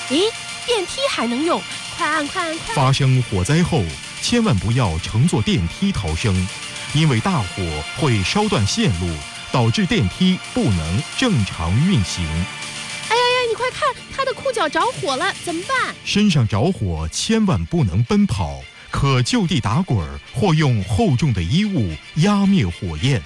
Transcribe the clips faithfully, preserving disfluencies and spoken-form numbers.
咦，电梯还能用，快按快按快！ 发生火灾后，千万不要乘坐电梯逃生，因为大火会烧断线路，导致电梯不能正常运行。 哎呀呀，你快看，他的裤脚着火了，怎么办？ 身上着火千万不能奔跑，可就地打滚或用厚重的衣物压灭火焰。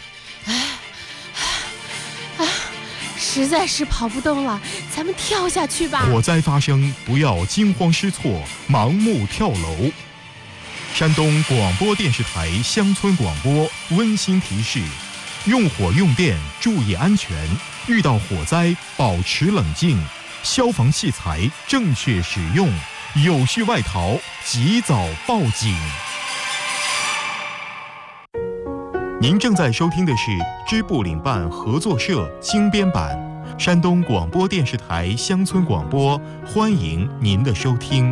实在是跑不动了，咱们跳下去吧。 火灾发生，不要惊慌失措，盲目跳楼。山东广播电视台乡村广播温馨提示：用火用电注意安全，遇到火灾保持冷静，消防器材正确使用，有序外逃及早报警。您正在收听的是支部领办合作社精编版山东广播电视台乡村广播，欢迎您的收听。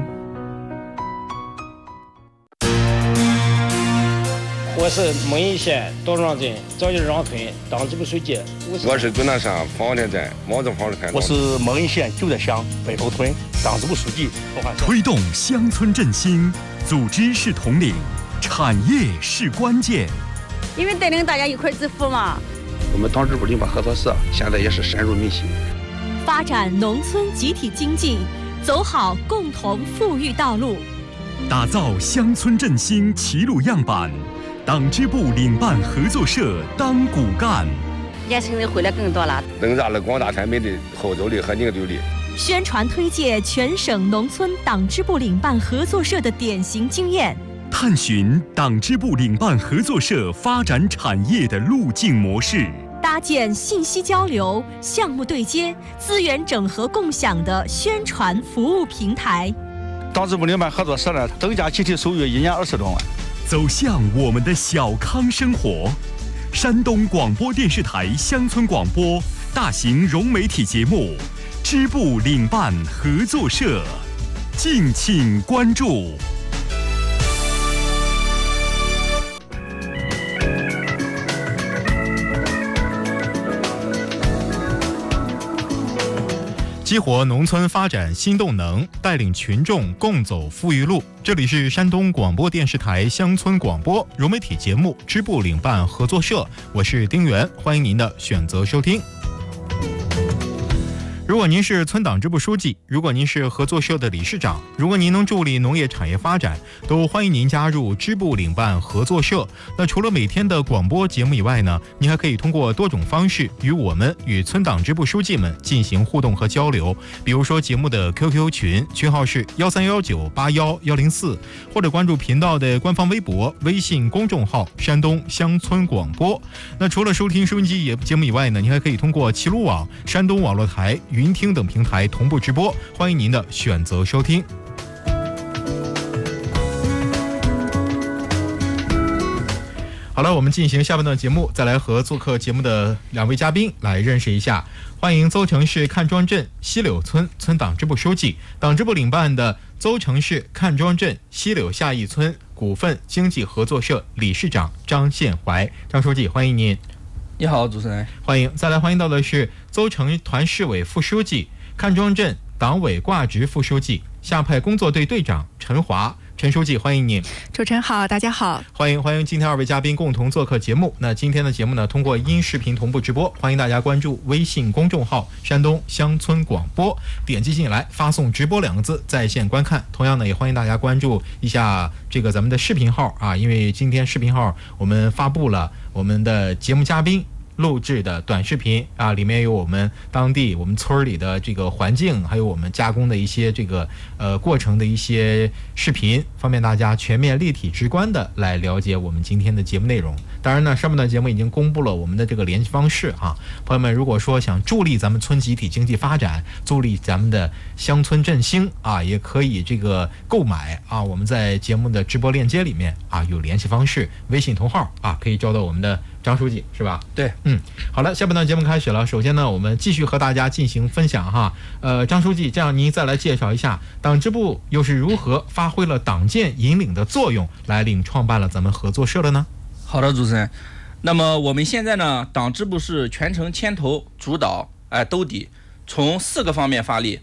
我是蒙邑县道庄镇赵家庄村党支部书记。 我是东南山方田镇王正芳的团长。 我是蒙邑县旧德乡北头村党支部书记。 推动乡村振兴，组织是统领，产业是关键。 因为带领大家一块致富嘛。 我们党支部领办合作社现在也是深入民心， 发展农村集体经济，走好共同富裕道路， 打造乡村振兴齐鲁样板。党支部领办合作社当骨干， 年轻人回来更多了， 增加了广大村民的号召力和凝聚力。 宣传推介全省农村党支部领办合作社的典型经验， 探寻党支部领办合作社发展产业的路径模式， 搭建信息交流、项目对接、资源整合共享的宣传服务平台。 党支部领办合作社呢，增加集体收入一年二十多万。 走向我们的小康生活。山东广播电视台乡村广播大型融媒体节目支部领办合作社，敬请关注。 激活农村发展新动能，带领群众共走富裕路。这里是山东广播电视台乡村广播融媒体节目支部领办合作社，我是丁元，欢迎您的选择收听。如果您是村党支部书记，如果您是合作社的理事长，如果您能助力农业产业发展，都欢迎您加入支部领办合作社。那除了每天的广播节目以外呢，您还可以通过多种方式与我们与村党支部书记们进行互动和交流，比如说节目的 Q Q 群，群号是幺三幺九八幺幺零四，或者关注频道的官方微博、微信公众号山东乡村广播。那除了收听收音机节目以外呢，您还可以通过齐鲁网、山东网络台、云听等平台同步直播，欢迎您的选择收听。好了，我们进行下半段节目，再来和做客节目的两位嘉宾来认识一下。欢迎邹城市看庄镇西柳村村党支部书记、党支部领办的邹城市看庄镇西柳下一村股份经济合作社理事长张宪怀。张书记，欢迎您。 你好，主持人。 欢迎。再来欢迎到的是邹城团市委副书记、看庄镇党委挂职副书记、下派工作队队长陈华。陈书记，欢迎您。 主持人好，大家好。 欢迎欢迎，今天二位嘉宾共同做客节目。那今天的节目呢，通过音视频同步直播，欢迎大家关注微信公众号山东乡村广播，点击进来发送直播两个字在线观看。同样呢，也欢迎大家关注一下这个咱们的视频号啊，因为今天视频号我们发布了我们的节目嘉宾录制的短视频啊，里面有我们当地我们村里的这个环境，还有我们加工的一些这个呃过程的一些视频，方便大家全面立体直观的来了解我们今天的节目内容。当然呢，上半段节目已经公布了我们的这个联系方式啊，朋友们如果说想助力咱们村集体经济发展，助力咱们的乡村振兴啊，也可以这个购买啊，我们在节目的直播链接里面啊有联系方式，微信同号啊可以找到我们的张书记，是吧？ 对， 嗯，好了，下半段节目开始了。首先呢，我们继续和大家进行分享哈。呃，张书记，这样您再来介绍一下党支部又是如何发挥了党建引领的作用，来领创办了咱们合作社的呢？ 好的，主持人。那么我们现在呢，党支部是全程牵头主导，哎、呃，兜底，从四个方面发力。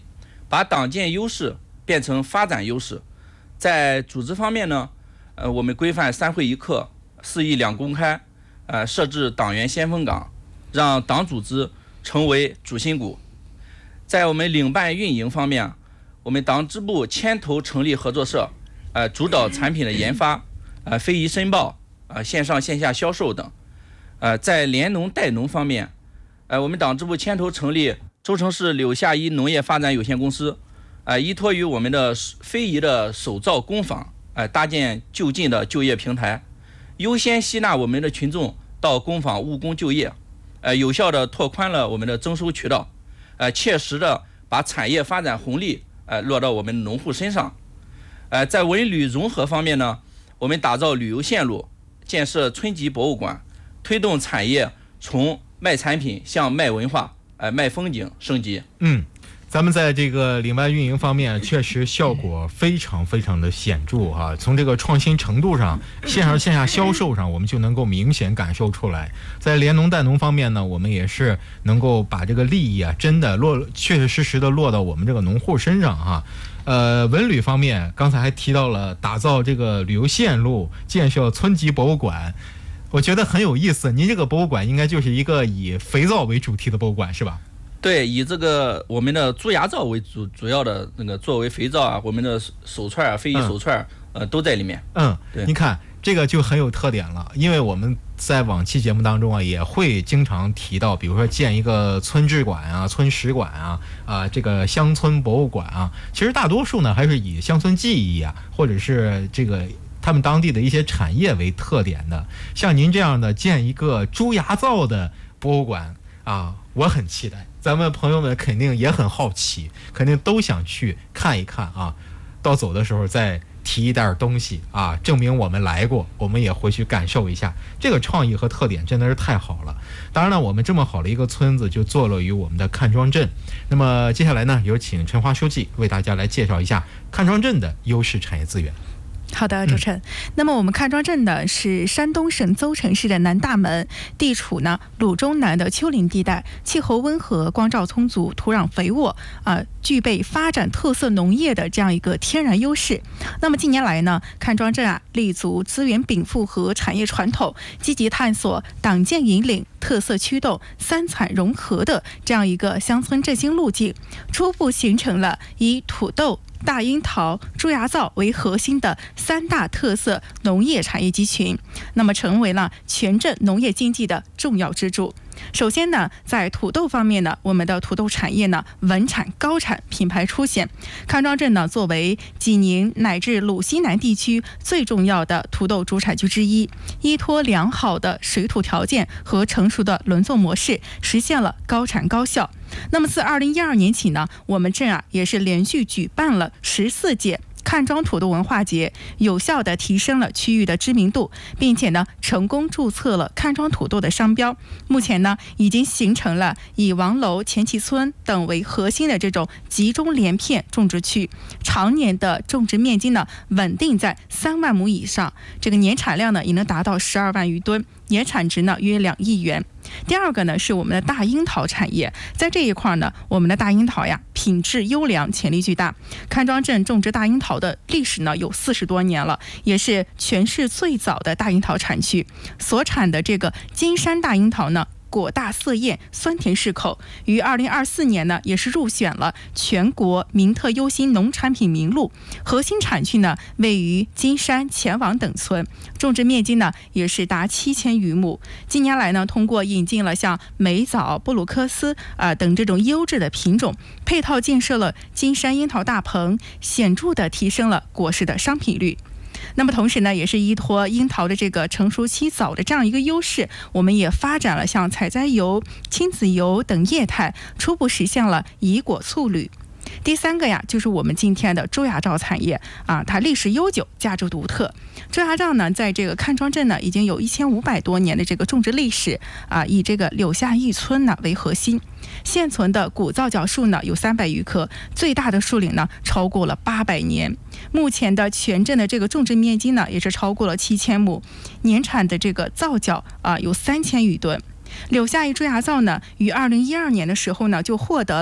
把党建优势变成发展优势。在组织方面呢，呃，我们规范三会一课、四议两公开，呃，设置党员先锋岗，让党组织成为主心骨。在我们领办运营方面，我们党支部牵头成立合作社，呃，主导产品的研发，呃，非遗申报，呃，线上线下销售等。呃，在联农带农方面，呃，我们党支部牵头成立周城市柳下一农业发展有限公司，呃，依托于我们的非遗的手造工坊，呃，搭建就近的就业平台，优先吸纳我们的群众到工坊务工就业，呃，有效的拓宽了我们的征收渠道，呃，切实的把产业发展红利呃落到我们农户身上。呃，在文旅融合方面呢，我们打造旅游线路，建设村级博物馆，推动产业从卖产品向卖文化、呃卖风景升级。 嗯，咱们在这个领办运营方面，确实效果非常非常的显著哈、啊。从这个创新程度上，线上线下销售上，我们就能够明显感受出来。在联农带农方面呢，我们也是能够把这个利益啊，真的落确确实实的落到我们这个农户身上哈、啊。呃，文旅方面，刚才还提到了打造这个旅游线路，建设村级博物馆。我觉得很有意思，您这个博物馆应该就是一个以肥皂为主题的博物馆是吧？ 对，以这个我们的猪牙皂为主主要的那个作为肥皂啊，我们的手串啊、非遗手串、嗯、呃都在里面。 嗯，对，你看这个就很有特点了，因为我们在往期节目当中啊，也会经常提到，比如说建一个村志馆啊、村史馆啊、啊这个乡村博物馆啊，其实大多数呢还是以乡村记忆啊，或者是这个他们当地的一些产业为特点的。像您这样的建一个猪牙皂的博物馆啊，我很期待，咱们朋友们肯定也很好奇，肯定都想去看一看啊。到走的时候再提一袋东西啊，证明我们来过，我们也回去感受一下。这个创意和特点真的是太好了。当然了，我们这么好的一个村子就坐落于我们的看庄镇。那么接下来呢，有请陈华书记为大家来介绍一下看庄镇的优势产业资源。 好的，主持人、嗯。那么我们看庄镇呢是山东省邹城市的南大门，地处呢鲁中南的丘陵地带，气候温和，光照充足，土壤肥沃啊、呃，具备发展特色农业的这样一个天然优势。那么近年来呢，看庄镇啊立足资源禀赋和产业传统，积极探索党建引领、特色驱动、三产融合的这样一个乡村振兴路径，初步形成了以土豆、大樱桃、猪牙皂为核心的三大特色农业产业集群，那么成为了全镇农业经济的重要支柱。首先呢，在土豆方面呢，我们的土豆产业呢稳产高产，品牌出现。看庄镇呢作为济宁乃至鲁西南地区最重要的土豆主产区之一，依托良好的水土条件和成熟的轮作模式，实现了高产高效。那么自二零一二年起呢，我们镇啊也是连续举办了十四届看庄土豆文化节，有效地提升了区域的知名度，并且呢成功注册了看庄土豆的商标。目前呢已经形成了以王楼、前旗村等为核心的这种集中连片种植区，常年的种植面积呢稳定在三万亩以上，这个年产量呢也能达到十二万余吨，年产值呢约两亿元。第二个呢是我们的大樱桃产业，在这一块呢，我们的大樱桃呀品质优良，潜力巨大。看庄镇种植大樱桃的历史呢有四十多年了，也是全市最早的大樱桃产区，所产的这个金山大樱桃呢果大色艳，酸甜适口，于二零二四年呢也是入选了全国名特优新农产品名录。核心产区呢位于金山、前王等村，种植面积呢也是达七千余亩。近年来呢，通过引进了像美枣、布鲁克斯啊、呃、等这种优质的品种，配套建设了金山樱桃大棚，显著的提升了果实的商品率。那么同时呢，也是依托樱桃的这个成熟期早的这样一个优势，我们也发展了像采摘油、亲子油等业态，初步实现了以果促履。第三个呀，就是我们今天的猪牙皂产业啊，它历史悠久，价值独特。猪牙皂呢，在这个看庄镇呢，已经有一千五百多年的这个种植历史啊，以这个柳下一村呢为核心，现存的古皂角树呢有三百余棵，最大的树龄呢超过了八百年。目前的全镇的这个种植面积呢，也是超过了七千亩，年产的这个皂角啊有三千余吨。柳下一猪牙皂呢，于二零一二年的时候呢，就获得了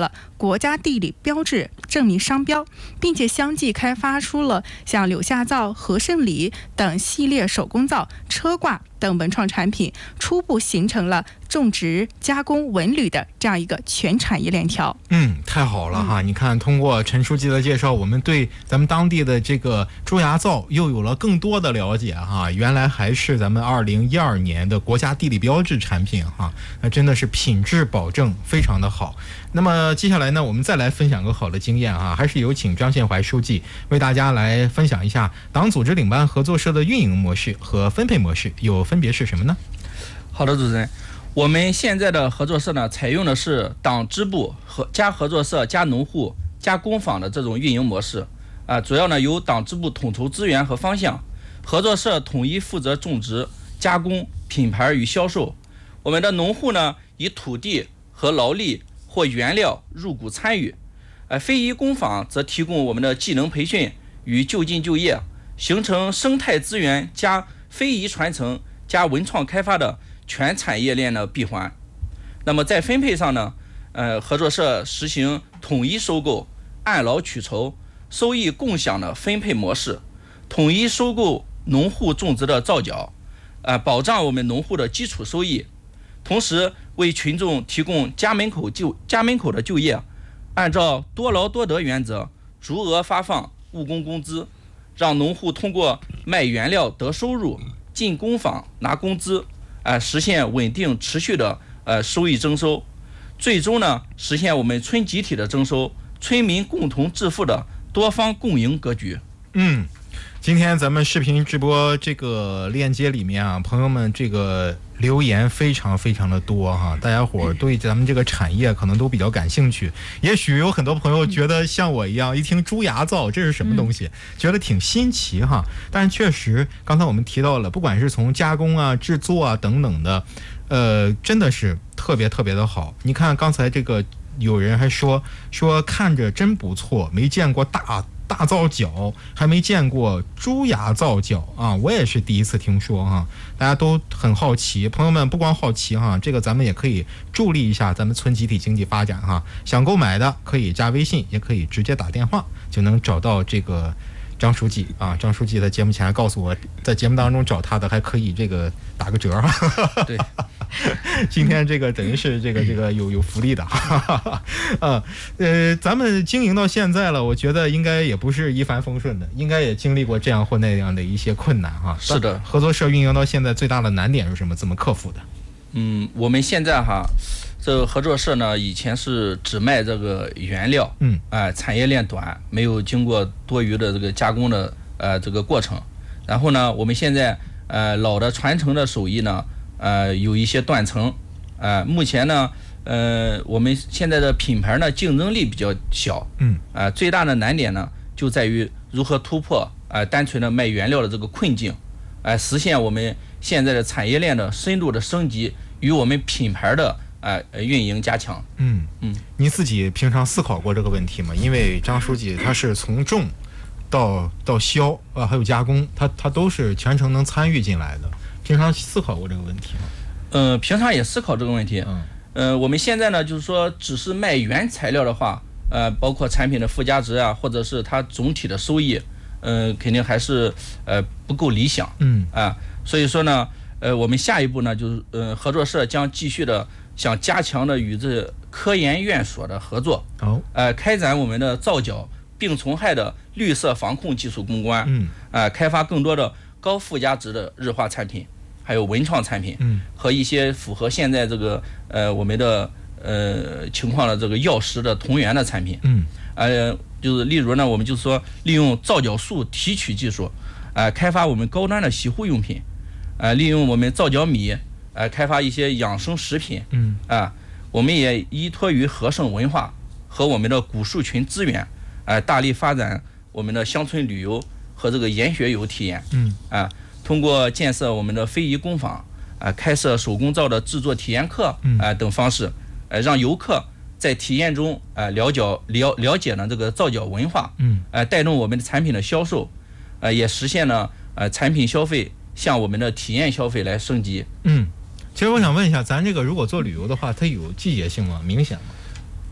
国家地理标志证明商标，并且相继开发出了像柳下灶、和盛礼等系列手工灶、车挂等文创产品，初步形成了种植、加工、文旅的这样一个全产业链条。 嗯，太好了哈！嗯、你看，通过陈书记的介绍，我们对咱们当地的这个猪牙灶又有了更多的了解哈。原来还是咱们二零一二年的国家地理标志产品哈，那真的是品质保证非常的好。那么接下来呢，我们再来分享个好的经验啊，还是有请张宪怀书记为大家来分享一下党组织领办合作社的运营模式和分配模式有分别是什么呢？ 好的，主持人，我们现在的合作社呢，采用的是党支部和加合作社加农户加工坊的这种运营模式啊、呃，主要呢由党支部统筹资源和方向，合作社统一负责种植、加工、品牌与销售。我们的农户呢以土地和劳力或原料入股参与，呃，非遗工坊则提供我们的技能培训与就近就业，形成生态资源加非遗传承加文创开发的全产业链的闭环。那么在分配上呢，呃，合作社实行统一收购、按劳取酬、收益共享的分配模式，统一收购农户种植的皂角，呃，保障我们农户的基础收益，同时为群众提供家门口就家门口的就业，按照多劳多得原则，足额发放务工工资，让农户通过卖原料得收入，进工坊拿工资，呃，实现稳定持续的呃收益增收，最终呢实现我们村集体的增收，村民共同致富的多方共赢格局。 嗯。今天咱们视频直播这个链接里面啊，朋友们这个留言非常非常的多哈，大家伙对咱们这个产业可能都比较感兴趣。也许有很多朋友觉得像我一样，一听猪牙灶这是什么东西，觉得挺新奇哈。但确实，刚才我们提到了，不管是从加工啊、制作啊等等的，呃，真的是特别特别的好。你看刚才这个有人还说说看着真不错，没见过大。大皂角，还没见过猪牙皂角啊！我也是第一次听说哈，大家都很好奇。朋友们不光好奇哈，这个咱们也可以助力一下咱们村集体经济发展哈。想购买的可以加微信，也可以直接打电话，就能找到这个张书记啊。张书记在节目前还告诉我，在节目当中找他的还可以这个打个折哈。 对。 今天这个等于是这个这个有有福利的，哈哈哈。呃呃，咱们经营到现在了，我觉得应该也不是一帆风顺的，应该也经历过这样或那样的一些困难哈。 是的， 合作社运营到现在最大的难点是什么？怎么克服的？ 嗯，我们现在哈，这个合作社呢，以前是只卖这个原料， 嗯， 哎、呃，产业链短，没有经过多余的这个加工的呃这个过程。然后呢，我们现在呃老的传承的手艺呢。呃，有一些断层，呃，目前呢，呃，我们现在的品牌呢竞争力比较小， 嗯， 呃，最大的难点呢就在于如何突破，呃，单纯的卖原料的这个困境，呃，实现我们现在的产业链的深度的升级与我们品牌的呃运营加强。 嗯嗯， 您自己平常思考过这个问题吗？因为张书记他是从种到到销啊，还有加工，他他都是全程能参与进来的。平常思考过这个问题吗？ 呃，平常也思考这个问题。 嗯， 呃，我们现在呢，就是说，只是卖原材料的话，呃，包括产品的附加值啊，或者是它总体的收益，呃，肯定还是呃不够理想。 嗯啊、呃，所以说呢，呃，我们下一步呢，就是呃，合作社将继续的想加强的与这科研院所的合作。 哦， 呃，开展我们的皂角病虫害的绿色防控技术攻关。 嗯， 啊、呃，开发更多的高附加值的日化产品。还有文创产品， 嗯， 和一些符合现在这个呃我们的呃情况的这个药食的同源的产品， 嗯， 呃，就是例如呢，我们就是说利用皂角素提取技术，呃，开发我们高端的洗护用品，呃，利用我们皂角米，呃，开发一些养生食品， 嗯， 啊、呃，我们也依托于和盛文化和我们的古树群资源，呃，大力发展我们的乡村旅游和这个研学游体验， 嗯， 啊、呃。通过建设我们的非遗工坊，啊、呃，开设手工皂的制作体验课，啊、呃、等方式，呃，让游客在体验中，啊、呃，了解了了解了这个皂角文化， 嗯， 呃，带动我们的产品的销售，呃，也实现了呃产品消费向我们的体验消费来升级。 嗯，其实我想问一下，咱这个如果做旅游的话，它有季节性吗？明显吗？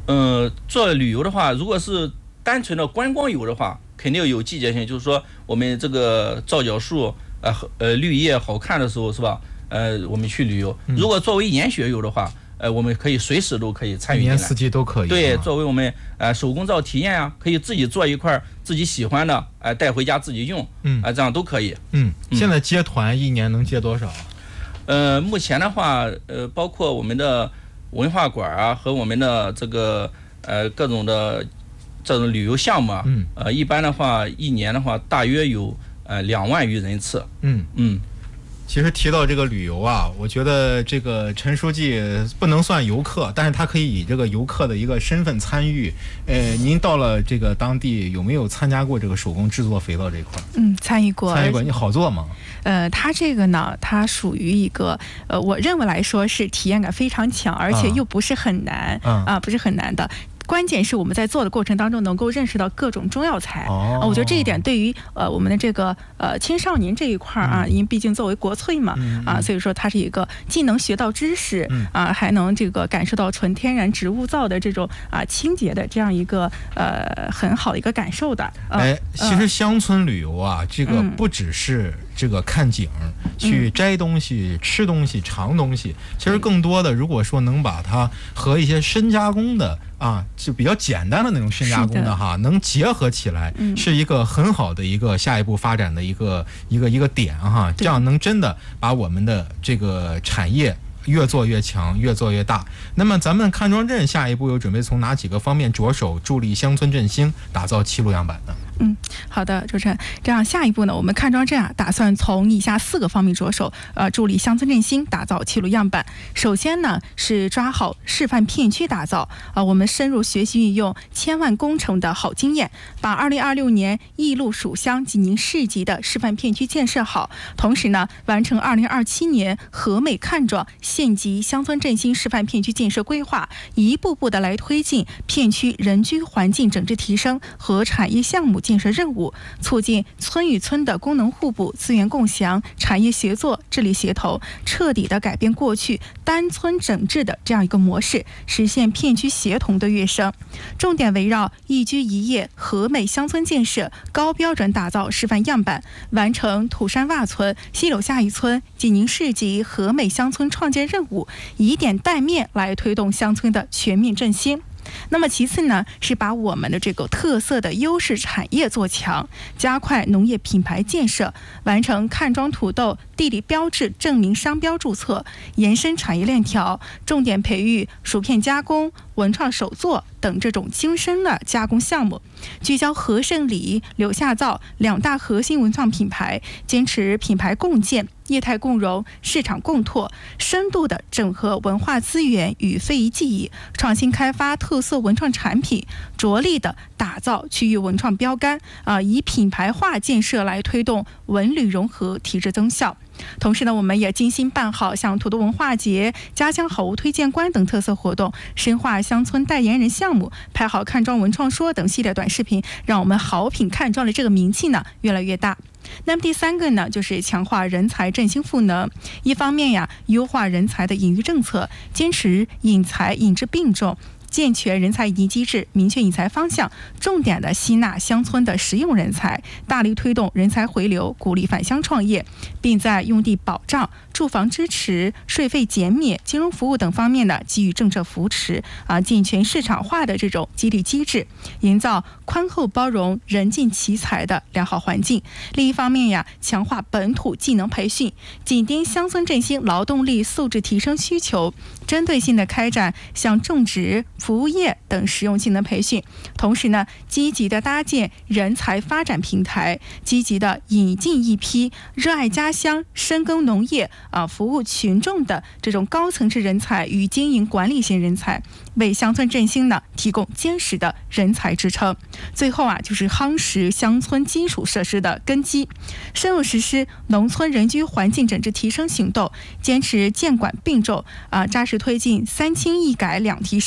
呃，做旅游的话，如果是单纯的观光游的话，肯定有季节性，就是说我们这个皂角树，呃呃绿叶好看的时候，是吧？呃，我们去旅游。如果作为研学游的话，呃，我们可以随时都可以参与进来， 一年四季都可以。 对，作为我们呃手工皂体验啊，可以自己做一块自己喜欢的，哎、呃，带回家自己用，嗯，啊、呃，这样都可以。 嗯，现在接团一年能接多少？ 呃，目前的话，呃，包括我们的文化馆啊和我们的这个呃各种的这种旅游项目啊，嗯，呃，一般的话，一年的话大约有呃两万余人次。 嗯嗯。其实提到这个旅游啊，我觉得这个陈书记不能算游客，但是他可以以这个游客的一个身份参与。呃，您到了这个当地有没有参加过这个手工制作肥皂这一块？ 嗯，参与过。 参与过，你好做吗？ 呃，它这个呢，它属于一个呃，我认为来说是体验感非常强，而且又不是很难啊、呃，不是很难的。关键是我们在做的过程当中能够认识到各种中药材，哦呃、我觉得这一点对于呃我们的这个呃青少年这一块啊，因为毕竟作为国粹嘛，嗯、啊，所以说它是一个既能学到知识，嗯、啊，还能这个感受到纯天然植物皂的这种啊清洁的这样一个呃很好的一个感受的。 呃、哎，其实乡村旅游啊，这个不只是这个看景、去摘东西、吃东西、尝东西，其实更多的，如果说能把它和一些深加工的。啊，就比较简单的那种深加工的哈，能结合起来，是一个很好的一个下一步发展的一个一个一个点哈，这样能真的把我们的这个产业越做越强，越做越大。那么咱们看庄镇下一步有准备从哪几个方面着手助力乡村振兴，打造七路样板呢？ 嗯，好的，主持人。这样下一步呢，我们看庄镇啊，打算从以下四个方面着手，呃，助力乡村振兴，打造七路样板。首先呢，是抓好示范片区打造啊、呃，我们深入学习运用千万工程的好经验，把二零二六年义路属乡济宁市级的示范片区建设好，同时呢，完成二零二七年和美看庄县级乡村振兴示范片区建设规划，一步步的来推进片区人居环境整治提升和产业项目建设任务，促进村与村的功能互补、资源共享、产业协作、治理协同，彻底的改变过去单村整治的这样一个模式，实现片区协同的跃升。重点围绕一居一业和美乡村建设，高标准打造示范样板，完成土山洼村、西柳下一村济宁市级和美乡村创建任务，以点带面来推动乡村的全面振兴。那么其次呢，是把我们的这个特色的优势产业做强，加快农业品牌建设，完成看庄土豆地理标志证明商标注册，延伸产业链条，重点培育薯片加工、文创手作等这种精深的加工项目，聚焦和盛里、柳下皂两大核心文创品牌，坚持品牌共建、业态共融、市场共拓，深度的整合文化资源与非遗技艺，创新开发特色文创产品，着力的打造区域文创标杆啊、呃，以品牌化建设来推动文旅融合，提质增效。同时呢，我们也精心办好像土豆文化节、家乡好物推荐官等特色活动，深化乡村代言人项目，拍好看庄文创说等系列短视频，让我们好品看庄的这个名气呢越来越大。那么第三个呢，就是强化人才振兴赋能。一方面呀，优化人才的引育政策，坚持引才引智并重，健全人才引进机制，明确引才方向，重点的吸纳乡村的实用人才，大力推动人才回流，鼓励返乡创业，并在用地保障、住房支持、税费减免、金融服务等方面呢给予政策扶持啊，健全市场化的这种激励机制，营造宽厚包容、人尽其才的良好环境。另一方面呀，强化本土技能培训，紧盯乡村振兴劳动力素质提升需求，针对性的开展像种植、服务业等实用技能培训，同时呢，积极的搭建人才发展平台，积极的引进一批热爱家乡、深耕农业啊、服务群众的这种高层次人才与经营管理型人才，为乡村振兴呢提供坚实的人才支撑。最后啊，就是夯实乡村基础设施的根基，深入实施农村人居环境整治提升行动，坚持建管并重啊，扎实推进三清一改两提升，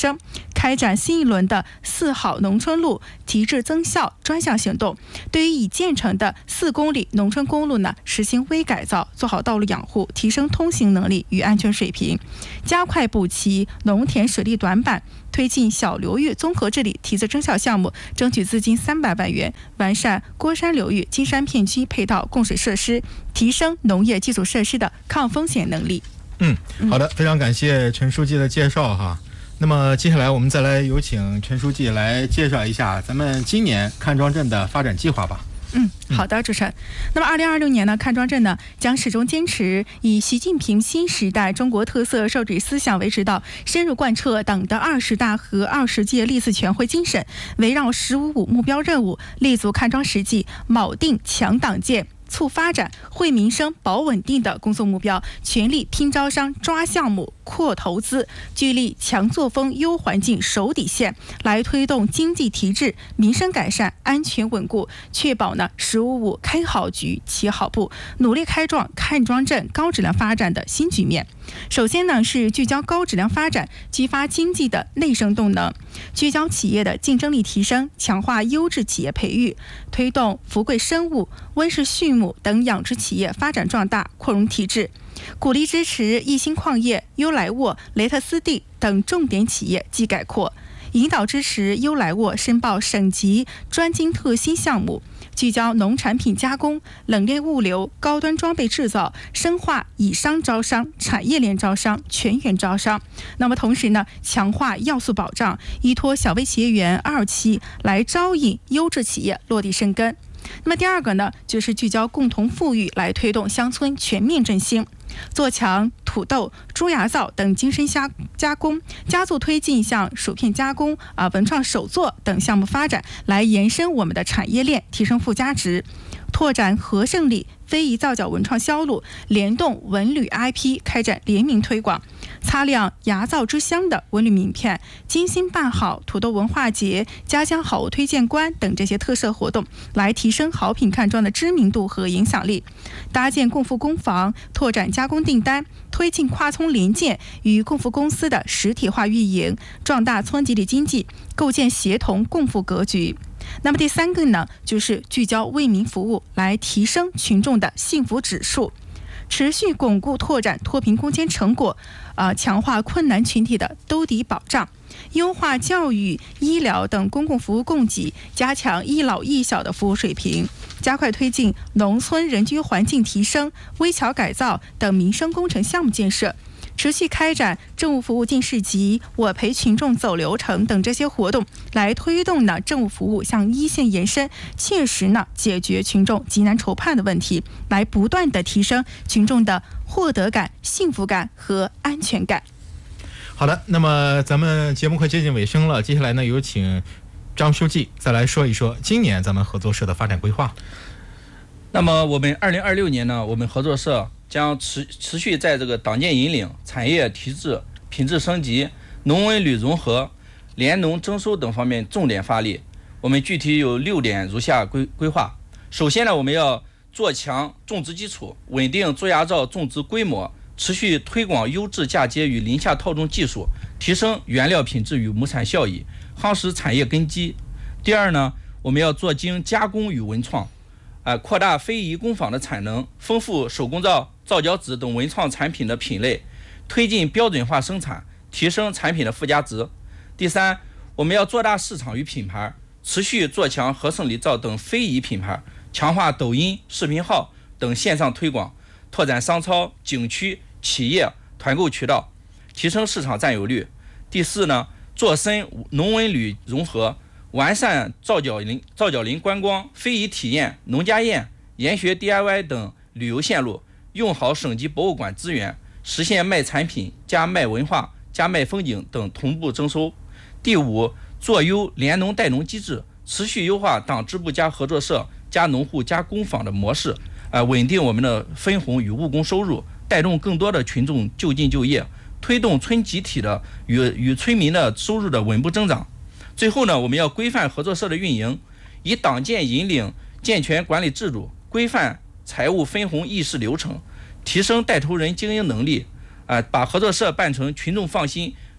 开展新一轮的四好农村路提质增效专项行动，对于已建成的四公里农村公路呢，实行微改造，做好道路养护，提升通行能力与安全水平，加快补齐农田水利短板，推进小流域综合治理提质增效项目，争取资金三百万元，完善郭山流域金山片区配套供水设施，提升农业基础设施的抗风险能力。 嗯，好的，非常感谢陈书记的介绍哈。那么接下来我们再来有请陈书记来介绍一下咱们今年看庄镇的发展计划吧。 嗯，好的，主持人。那么，二零二六年呢，看庄镇呢将始终坚持以习近平新时代中国特色受制思想为指导，深入贯彻党的二十大和二十届历次全会精神，围绕“十五五”目标任务，立足看庄实际，铆定强党建、促发展、惠民生、保稳定的工作目标，全力拼招商、抓项目、扩投资，聚力强作风、优环境、守底线，来推动经济提质、民生改善、安全稳固，确保呢“十五五”开好局、起好步，努力开创看庄镇高质量发展的新局面。首先呢是聚焦高质量发展，激发经济的内生动能，聚焦企业的竞争力提升，强化优质企业培育，推动福贵生物、温氏畜牧等养殖企业发展壮大、扩容提质，鼓励支持一心矿业、优莱沃、雷特斯蒂等重点企业技改扩，引导支持优莱沃申报省级专精特新项目，聚焦农产品加工、冷链物流、高端装备制造，深化以商招商、产业链招商、全员招商。那么同时呢，强化要素保障，依托小微企业园二期来招引优质企业落地生根。那么第二个呢，就是聚焦共同富裕，来推动乡村全面振兴，做强土豆、猪牙皂等精深加加工，加速推进像薯片加工、啊文创手作等项目发展，来延伸我们的产业链，提升附加值，拓展和盛里非遗皂角文创销路，联动文旅 I P 开展联名推广，擦亮牙皂之乡的文旅名片，精心办好土豆文化节、家乡好物推荐官等这些特色活动，来提升好品看庄的知名度和影响力，搭建共富工房，拓展加工订单，推进跨村联建与共富公司的实体化运营，壮大村集体经济，构建协同共富格局。那么第三个呢，就是聚焦为民服务，来提升群众的幸福指数，持续巩固拓展脱贫攻坚成果，呃，强化困难群体的兜底保障，优化教育、医疗等公共服务供给，加强一老一小的服务水平，加快推进农村人居环境提升、危桥改造等民生工程项目建设。持续开展政务服务进市集、我陪群众走流程等这些活动，来推动呢政务服务向一线延伸，切实呢解决群众急难愁盼的问题，来不断的提升群众的获得感、幸福感和安全感。 好的，那么咱们节目快接近尾声了，接下来呢有请张书记再来说一说今年咱们合作社的发展规划。 那么我们二零二六年呢，我们合作社将持持续在这个党建引领、产业提质、品质升级、农文旅融合、联农征收等方面重点发力。我们具体有六点如下规规划。首先呢，我们要做强种植基础，稳定猪牙皂种植规模，持续推广优质嫁接与林下套种技术，提升原料品质与亩产效益，夯实产业根基。第二呢，我们要做精加工与文创，呃，扩大非遗工坊的产能，丰富手工皂、皂角纸等文创产品的品类，推进标准化生产，提升产品的附加值。第三，我们要做大市场与品牌，持续做强和盛里皂等非遗品牌，强化抖音、视频号等线上推广，拓展商超、景区、企业团购渠道，提升市场占有率。第四呢，做深农文旅融合，完善皂角林、皂角林观光、非遗体验、农家宴、研学 D I Y 等旅游线路，用好省级博物馆资源，实现卖产品加卖文化加卖风景等同步征收。第五，做优联农带农机制，持续优化党支部加合作社加农户加工坊的模式，呃，稳定我们的分红与务工收入，带动更多的群众就近就业，推动村集体的与与村民的收入的稳步增长。最后呢，我们要规范合作社的运营，以党建引领健全管理制度，规范财务分红议事流程，提升带头人经营能力，啊、呃，把合作社办成群众放心、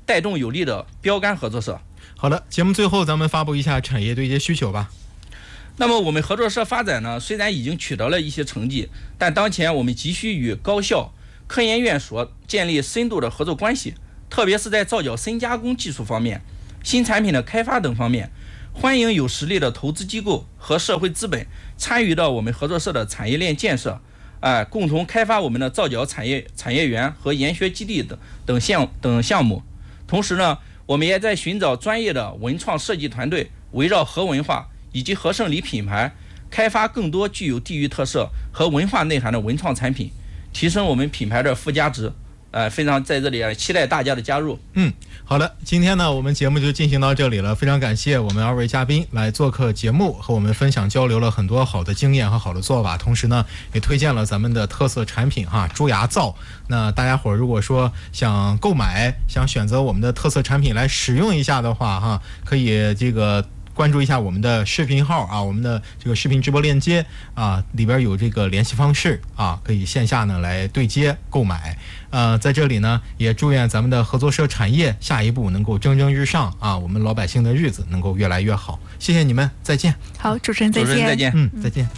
带动有力的标杆合作社。 好的，节目最后咱们发布一下产业对接需求吧。 那么我们合作社发展呢，虽然已经取得了一些成绩，但当前我们急需与高校、科研院所建立深度的合作关系，特别是在造脚深加工技术方面、新产品的开发等方面，欢迎有实力的投资机构和社会资本参与到我们合作社的产业链建设，哎、呃，共同开发我们的造脚产业产业园和研学基地等等项等项目。同时呢，我们也在寻找专业的文创设计团队，围绕核文化以及和盛里品牌，开发更多具有地域特色和文化内涵的文创产品，提升我们品牌的附加值。呃，非常在这里期待大家的加入。 嗯，好的，今天呢我们节目就进行到这里了，非常感谢我们二位嘉宾来做客节目，和我们分享交流了很多好的经验和好的做法，同时呢也推荐了咱们的特色产品哈，猪牙皂。那大家伙儿如果说想购买，想选择我们的特色产品来使用一下的话哈，可以这个关注一下我们的视频号啊，我们的这个视频直播链接啊，里边有这个联系方式啊，可以线下呢来对接购买。呃，在这里呢，也祝愿咱们的合作社产业下一步能够蒸蒸日上啊，我们老百姓的日子能够越来越好。谢谢你们，再见。 好，主持人再见。 主持人再见。 嗯，再见。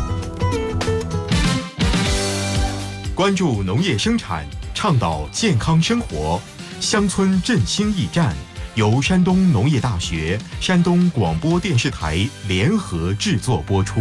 关注农业生产，倡导健康生活，乡村振兴驿站。由山东农业大学、山东广播电视台联合制作播出。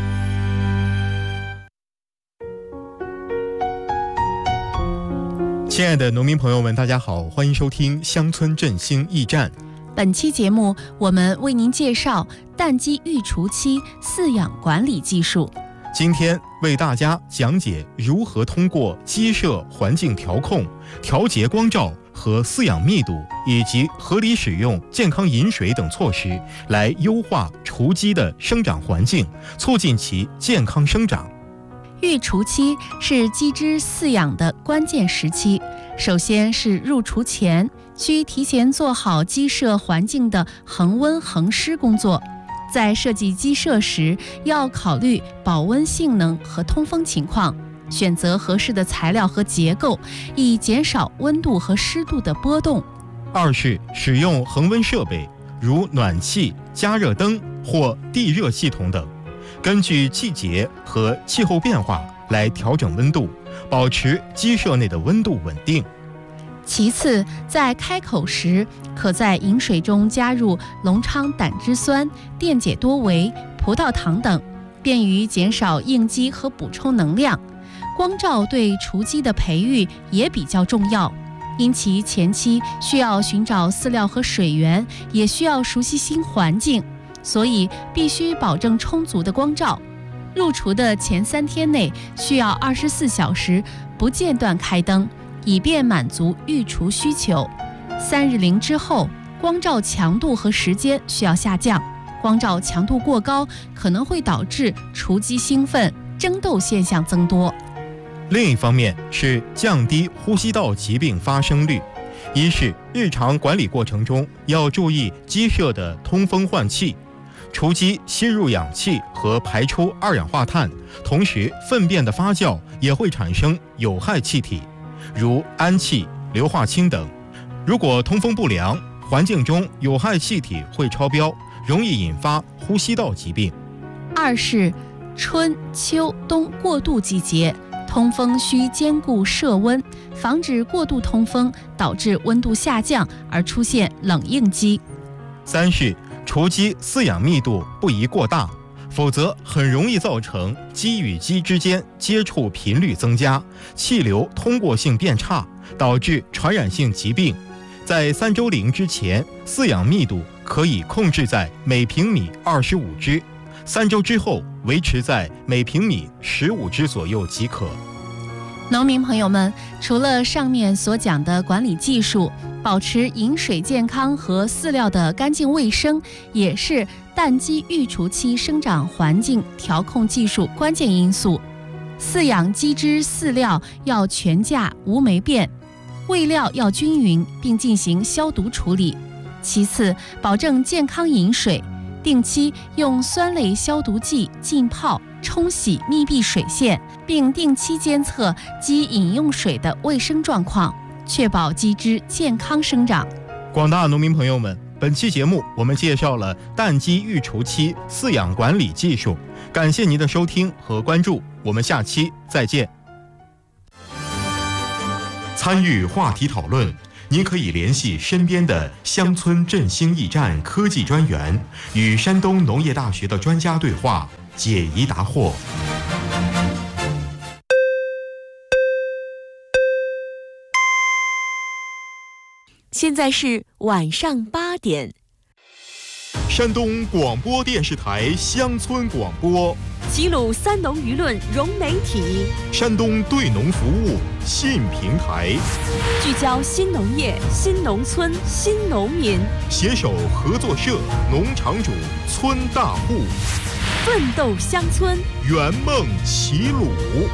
亲爱的农民朋友们，大家好，欢迎收听乡村振兴驿站。 本期节目，我们为您介绍蛋鸡育雏期饲养管理技术。 今天为大家讲解如何通过鸡舍环境调控、调节光照和饲养密度，以及合理使用健康饮水等措施，来优化雏鸡的生长环境，促进其健康生长。 育雏期是鸡只饲养的关键时期，首先是入雏前，需提前做好鸡舍环境的恒温恒湿工作。在设计鸡舍时，要考虑保温性能和通风情况，选择合适的材料和结构，以减少温度和湿度的波动。 二是使用恒温设备，如暖气、加热灯或地热系统等，根据季节和气候变化来调整温度，保持鸡舍内的温度稳定。 其次，在开口时，可在饮水中加入龙昌胆汁酸、电解多维、葡萄糖等，便于减少应激和补充能量。光照对雏鸡的培育也比较重要，因其前期需要寻找饲料和水源，也需要熟悉新环境，所以必须保证充足的光照。入雏的前三天内，需要二十四小时不间断开灯，以便满足育雏需求。三日龄之后，光照强度和时间需要下降，光照强度过高可能会导致雏鸡兴奋、争斗现象增多。 另一方面是降低呼吸道疾病发生率。一是日常管理过程中要注意鸡舍的通风换气，雏鸡吸入氧气和排出二氧化碳，同时粪便的发酵也会产生有害气体，如氨气、硫化氢等。如果通风不良，环境中有害气体会超标，容易引发呼吸道疾病。 二是春秋冬过渡季节，通风需兼顾舍温，防止过度通风导致温度下降而出现冷应激。 三是雏鸡饲养密度不宜过大，否则很容易造成鸡与鸡之间接触频率增加，气流通过性变差，导致传染性疾病。在三周龄之前，饲养密度可以控制在每平米二十五只，三周之后维持在每平米十五只左右即可。 农民朋友们，除了上面所讲的管理技术，保持饮水健康和饲料的干净卫生，也是蛋鸡育雏期生长环境调控技术关键因素。饲养鸡只饲料要全价无霉变，喂料要均匀，并进行消毒处理。其次，保证健康饮水，定期用酸类消毒剂浸泡、冲洗密闭水线，并定期监测鸡饮用水的卫生状况。 确保鸡只健康生长。 广大农民朋友们，本期节目我们介绍了蛋鸡育雏期饲养管理技术，感谢您的收听和关注，我们下期再见。参与话题讨论，您可以联系身边的乡村振兴驿站科技专员，与山东农业大学的专家对话，解疑答惑。 现在是晚上八点。 山东广播电视台乡村广播， 齐鲁三农舆论融媒体， 山东对农服务新平台， 聚焦新农业、新农村、新农民， 携手合作社、农场主、村大户， 奋斗乡村， 圆梦齐鲁。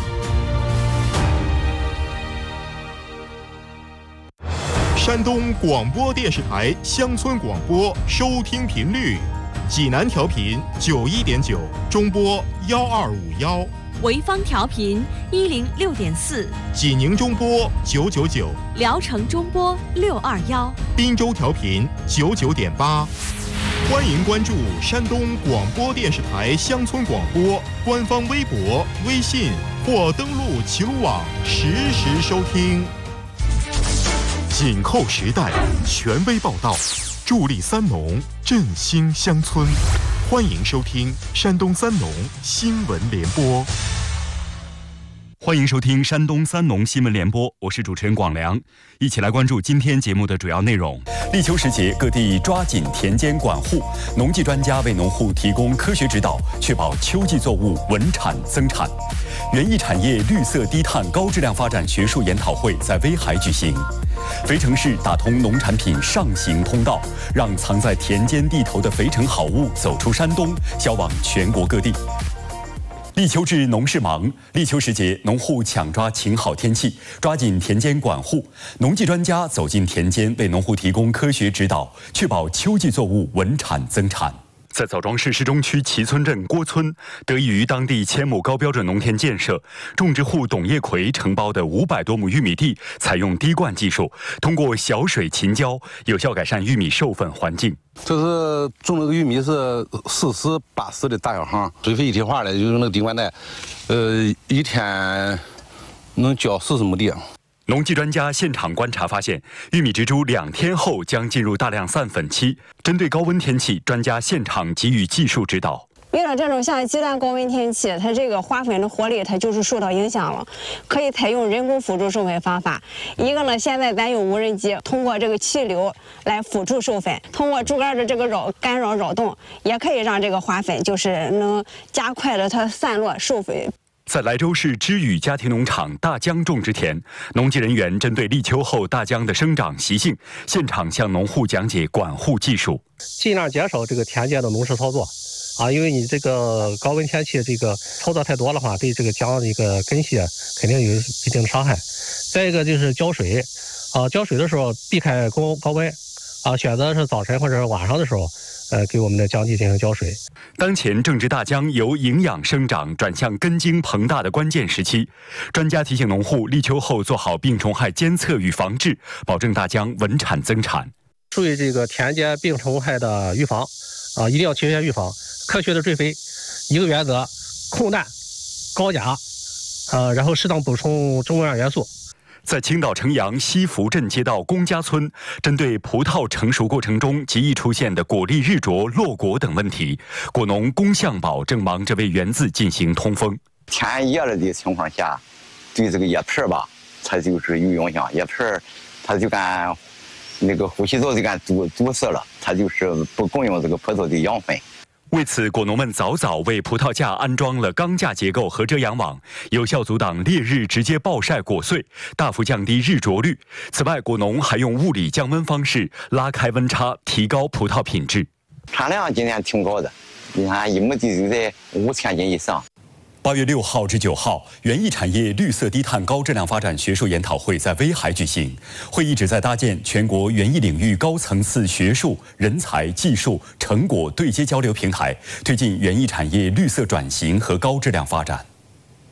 山东广播电视台乡村广播收听频率：济南调频九一点九，中波幺二五幺； 潍坊调频一零六点四， 济宁中波九九九， 聊城中波六二幺， 滨州调频九九点八。欢迎关注山东广播电视台乡村广播官方微博、微信或登录齐鲁网实时收听。紧扣时代，权威报道，助力三农，振兴乡村。欢迎收听山东三农新闻联播。 欢迎收听山东三农新闻联播，我是主持人广良，一起来关注今天节目的主要内容。立秋时节，各地抓紧田间管护，农技专家为农户提供科学指导，确保秋季作物稳产增产。园艺产业绿色低碳高质量发展学术研讨会在威海举行。肥城市打通农产品上行通道，让藏在田间地头的肥城好物走出山东，销往全国各地。立秋至，农事忙。立秋时节，农户抢抓晴好天气，抓紧田间管护。农技专家走进田间，为农户提供科学指导，确保秋季作物稳产增产。在枣庄市市中区齐村镇郭村，得益于当地千亩高标准农田建设，种植户董业奎承包的五百多亩玉米地采用滴灌技术，通过小水勤浇，有效改善玉米授粉环境。 这是种那个玉米是四十八十的大小行，水肥一体化的，就是那个滴灌带，呃，一天能浇四十亩地。 农技专家现场观察发现，玉米植株两天后将进入大量散粉期。针对高温天气，专家现场给予技术指导。 遇到这种像极端高温天气，它这个花粉的活力它就是受到影响了，可以采用人工辅助授粉方法。一个呢，现在咱有无人机，通过这个气流来辅助授粉，通过竹竿的这个扰干扰扰动，也可以让这个花粉就是能加快了它散落授粉。 在莱州市知宇家庭农场大姜种植田，农技人员针对立秋后大姜的生长习性，现场向农户讲解管护技术， 尽量减少这个田间的农事操作，啊，因为你这个高温天气这个操作太多的话，对这个姜的一个根系肯定有一定的伤害。再一个就是浇水，啊，浇水的时候避开高高温，啊，选择是早晨或者是晚上的时候。呃，给我们的姜地进行浇水。 当前正值大姜由营养生长转向根茎膨大的关键时期，专家提醒农户立秋后做好病虫害监测与防治，保证大姜稳产增产。 注意这个田间病虫害的预防，啊，一定要提前预防。科学的追肥，一个原则：控氮、高钾，呃，然后适当补充中微量元素。 在青岛城阳西福镇街道龚家村，针对葡萄成熟过程中极易出现的果粒日灼、落果等问题，果农龚向宝正忙着为园子进行通风。 天热了的情况下，对这个叶片吧，它就是有影响。叶片它就干那个呼吸道就干堵堵塞了，它就是不供应这个葡萄的养分。 为此，果农们早早为葡萄架安装了钢架结构和遮阳网，有效阻挡烈日直接暴晒果穗，大幅降低日灼率。此外，果农还用物理降温方式拉开温差，提高葡萄品质。 产量今年挺高的，你看一亩地就在五千斤以上。 八月六号至九号，园艺产业绿色低碳高质量发展学术研讨会在威海举行。会议旨在搭建全国园艺领域高层次学术、人才、技术、成果对接交流平台，推进园艺产业绿色转型和高质量发展。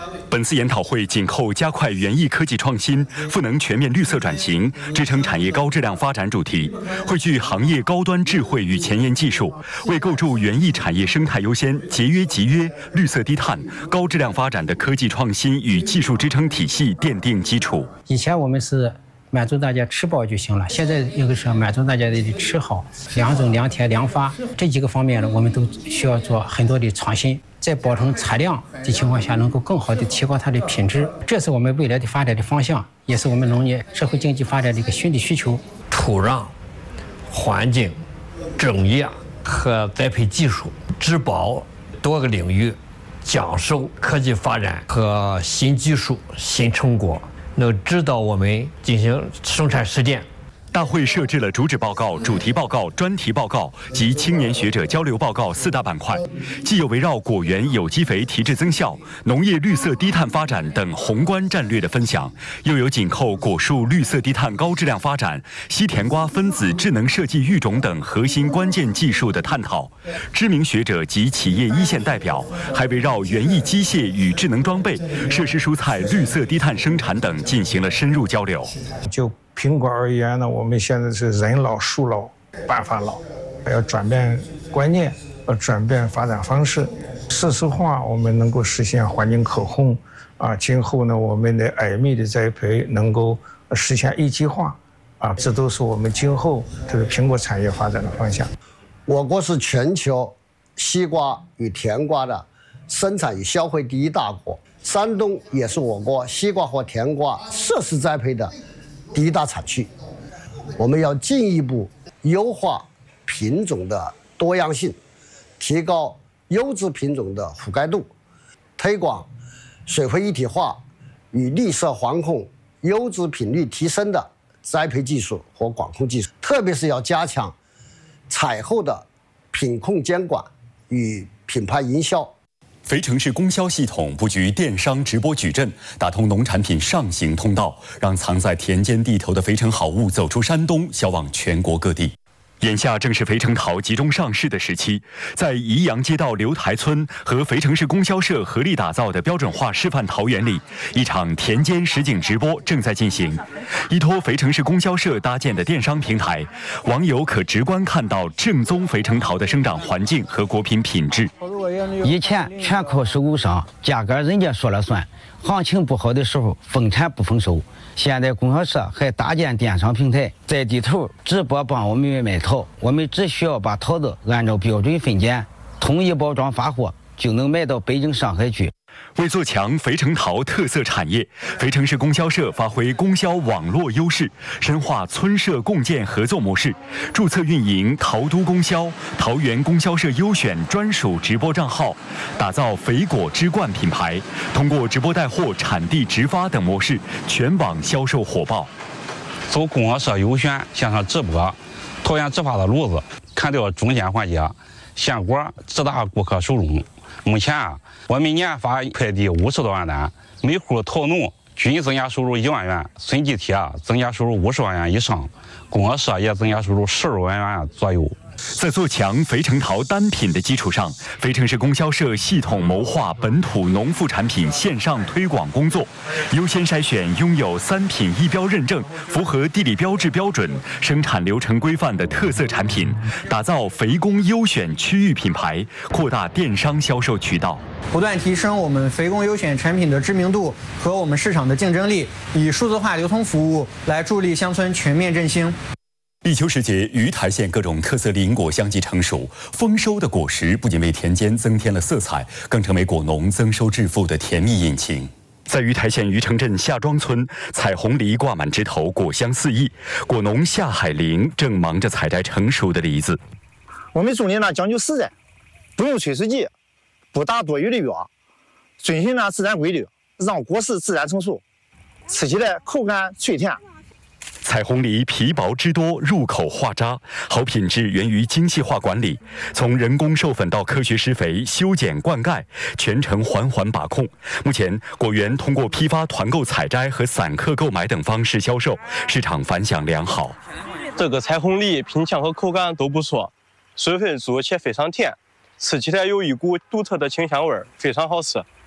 本次研讨会紧扣加快园艺科技创新、赋能全面绿色转型、支撑产业高质量发展主题，汇聚行业高端智慧与前沿技术，为构筑园艺产业生态优先、节约集约、绿色低碳、高质量发展的科技创新与技术支撑体系奠定基础。 以前我们是满足大家吃饱就行了，现在一个是满足大家的吃好，良种、良田、良发这几个方面呢，我们都需要做很多的创新，在保证产量的情况下，能够更好的提高它的品质，这是我们未来的发展的方向，也是我们农业社会经济发展的一个新的需求。 土壤、环境、种业和栽培技术、植保多个领域讲授科技发展和新技术、新成果，能指导我们进行生产实践。 大会设置了主旨报告、主题报告、专题报告及青年学者交流报告四大板块，既有围绕果园有机肥提质增效、农业绿色低碳发展等宏观战略的分享，又有紧扣果树绿色低碳高质量发展、西甜瓜分子智能设计育种等核心关键技术的探讨。知名学者及企业一线代表还围绕园艺机械与智能装备、设施蔬菜绿色低碳生产等进行了深入交流。 就苹果而言呢，我们现在是人老树老办法老，要转变观念，要转变发展方式。事实化，我们能够实现环境可控啊。今后呢，我们的矮密的栽培能够实现一体化啊，这都是我们今后这个苹果产业发展的方向。 我国是全球西瓜与甜瓜的生产与消费第一大国，山东也是我国西瓜和甜瓜设施栽培的第一大产区。我们要进一步优化品种的多样性，提高优质品种的覆盖度，推广水肥一体化与绿色环控优质品率提升的栽培技术和管控技术，特别是要加强采后的品控监管与品牌营销。 肥城市供销系统布局电商直播矩阵，打通农产品上行通道，让藏在田间地头的肥城好物走出山东，销往全国各地。眼下正是肥城桃集中上市的时期，在宜阳街道刘台村和肥城市供销社合力打造的标准化示范桃园里，一场田间实景直播正在进行。依托肥城市供销社搭建的电商平台，网友可直观看到正宗肥城桃的生长环境和果品品质。 以前全靠手工商，价格人家说了算，行情不好的时候丰产不丰收。现在供销社还搭建电商平台，在地头直播帮我们卖桃，我们只需要把桃子按照标准分拣，统一包装发货，就能卖到北京、上海去。 为做强肥城桃特色产业，肥城市供销社发挥供销网络优势，深化村社共建合作模式，注册运营桃都供销、桃园供销社优选专属直播账号，打造肥果之冠品牌，通过直播带货、产地直发等模式，全网销售火爆。 走供销社优选线上直播，桃园直发的路子，砍掉中间环节，鲜果直达顾客手中。目前啊，我们年发快递五十多万单，每户桃农均增加收入一万元，村集体啊增加收入五十万元以上，供销社也增加收入十二万元左右。 在做强肥城桃单品的基础上，肥城市供销社系统谋划本土农副产品线上推广工作，优先筛选拥有三品一标认证、符合地理标志标准、生产流程规范的特色产品，打造肥工优选区域品牌，扩大电商销售渠道， 不断提升我们肥工优选产品的知名度和我们市场的竞争力，以数字化流通服务来助力乡村全面振兴。 立秋时节，鱼台县各种特色林果相继成熟，丰收的果实不仅为田间增添了色彩，更成为果农增收致富的甜蜜引擎。在鱼台县鱼城镇夏庄村，彩虹梨挂满枝头，果香四溢。果农夏海玲正忙着采摘成熟的梨子。 我们种梨呢讲究实在，不用催熟剂，不打多余的药，遵循呢自然规律，让果实自然成熟，吃起来口感脆甜。 彩虹梨皮薄汁多，入口化渣，好品质源于精细化管理，从人工授粉到科学施肥、修剪灌溉，全程环环把控。目前，果园通过批发、团购采摘和散客购买等方式销售，市场反响良好。 这个彩虹梨品相和口感都不错，水分足且非常甜，吃起来有一股独特的清香味儿，非常好吃。